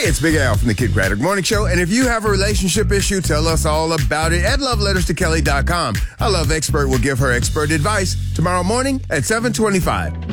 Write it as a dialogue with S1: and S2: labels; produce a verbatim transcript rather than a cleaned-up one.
S1: it's Big Al from the Kid Craddock Morning Show. And if you have a relationship issue, tell us all about it at love letters to kelly dot com. Our love expert will give her expert advice tomorrow morning at seven twenty-five.